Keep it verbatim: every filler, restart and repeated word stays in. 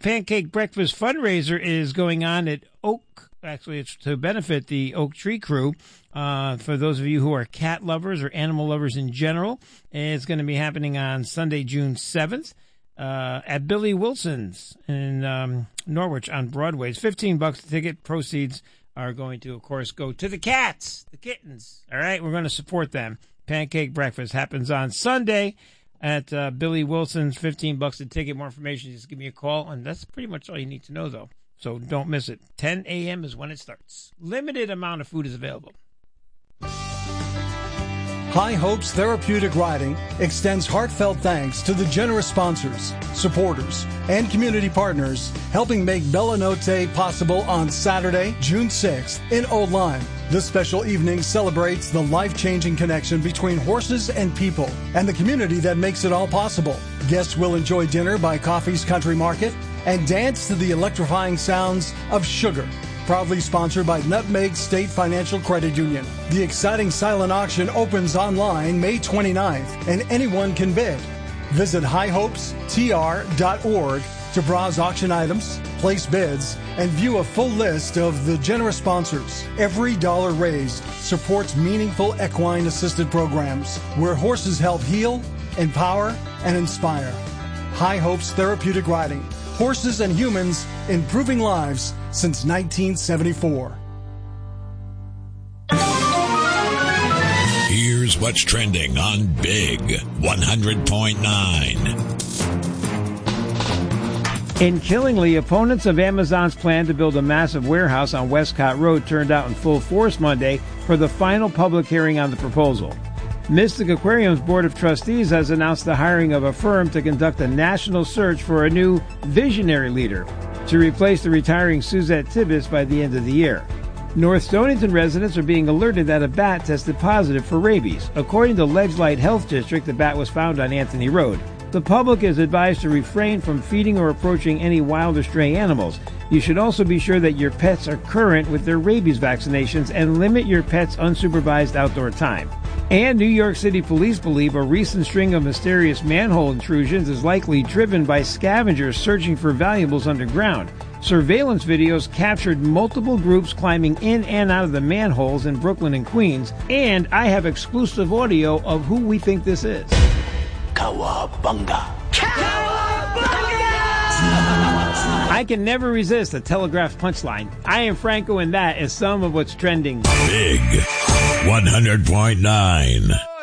pancake breakfast fundraiser is going on at Oak. Actually, it's to benefit the Oak Tree Crew. Uh, for those of you who are cat lovers or animal lovers in general, it's going to be happening on Sunday, June seventh, uh, at Billy Wilson's in um, Norwich on Broadway. It's fifteen bucks a ticket. Proceeds are going to, of course, go to the cats, the kittens. All right, we're going to support them. Pancake breakfast happens on Sunday at uh, Billy Wilson's. fifteen bucks a ticket. More information, just give me a call, and that's pretty much all you need to know, though. So don't miss it. ten a.m. is when it starts. Limited amount of food is available. High Hopes Therapeutic Riding extends heartfelt thanks to the generous sponsors, supporters, and community partners helping make Bella Notte possible on Saturday, June sixth in Old Lyme. This special evening celebrates the life-changing connection between horses and people and the community that makes it all possible. Guests will enjoy dinner by Coffee's Country Market and dance to the electrifying sounds of Sugar. Proudly sponsored by Nutmeg State Financial Credit Union. The exciting silent auction opens online May twenty-ninth, and anyone can bid. Visit high hopes t r dot org to browse auction items, place bids, and view a full list of the generous sponsors. Every dollar raised supports meaningful equine-assisted programs where horses help heal, empower, and inspire. High Hopes Therapeutic Riding. Horses and humans improving lives since nineteen seventy-four. Here's what's trending on Big one hundred point nine. In Killingly, opponents of Amazon's plan to build a massive warehouse on Westcott Road turned out in full force Monday for the final public hearing on the proposal. Mystic Aquarium's Board of Trustees has announced the hiring of a firm to conduct a national search for a new visionary leader to replace the retiring Suzette Tibbs by the end of the year. North Stonington residents are being alerted that a bat tested positive for rabies. According to Ledgelight Health District, the bat was found on Anthony Road. The public is advised to refrain from feeding or approaching any wild or stray animals. You should also be sure that your pets are current with their rabies vaccinations and limit your pet's unsupervised outdoor time. And New York City police believe a recent string of mysterious manhole intrusions is likely driven by scavengers searching for valuables underground. Surveillance videos captured multiple groups climbing in and out of the manholes in Brooklyn and Queens, and I have exclusive audio of who we think this is. Cowabunga. Cowabunga! I can never resist a telegraph punchline. I am Franco, and that is some of what's trending. Big one hundred point nine.